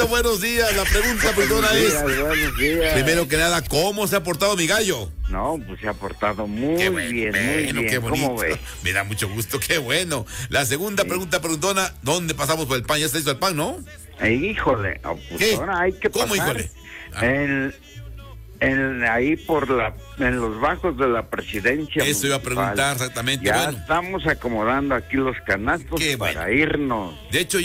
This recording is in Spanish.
Gallito, buenos días. La pregunta, preguntona es, Buenos días. primero que nada, ¿cómo se ha portado mi gallo? No, pues se ha portado muy Qué bueno, bien, muy bien. qué bonito. ¿Cómo ves? Me da mucho gusto, qué bueno. La segunda pregunta, preguntona, ¿dónde pasamos por el pan? Ya está listo el pan, ¿no? Híjole, pues ¿Qué? ahora hay que ¿Cómo, pasar híjole? ahí en los bajos de la presidencia. Eso iba a municipal. preguntar exactamente. Ya Bueno, estamos acomodando aquí los canastos Qué para bueno. irnos. de hecho,